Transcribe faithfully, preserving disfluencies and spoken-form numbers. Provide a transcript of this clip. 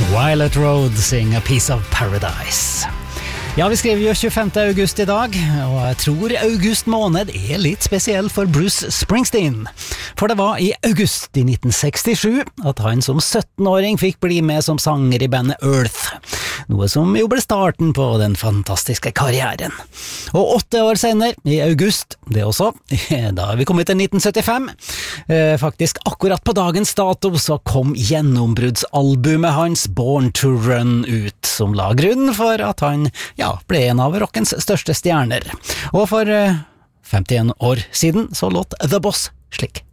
Violet Road sing A Piece of Paradise. Ja, vi skriver jo tjuefemte august i dag, og jeg tror august måned er litt spesiell for Bruce Springsteen. For det var i august i nitten sekstisju at han som syttenåring fikk bli med som sanger i bandet Earth, noe som jo ble starten på den fantastiske karrieren. Og åtte år senere, i august, det også, da har vi kommet til nitten syttifem, eh, faktisk akkurat på dagens dato så kom gjennombruddsalbumet hans Born to Run ut, som la grunnen for at han ja, ble en av rockens største stjerner. Og for eh, femtien år siden så låt The Boss slik.